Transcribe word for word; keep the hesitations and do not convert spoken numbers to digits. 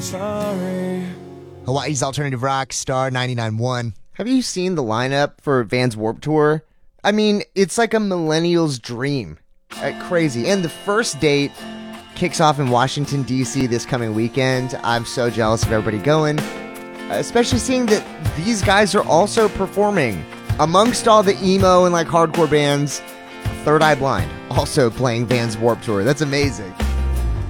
Sorry. Hawaii's alternative rock, Star ninety-nine point one. Have you seen the lineup for Vans Warped Tour? I mean, it's like a millennial's dream. Uh, crazy. And the first date kicks off in Washington, D C this coming weekend. I'm so jealous of everybody going, especially seeing that these guys are also performing. Amongst all the emo and like hardcore bands, Third Eye Blind also playing Vans Warped Tour. That's amazing.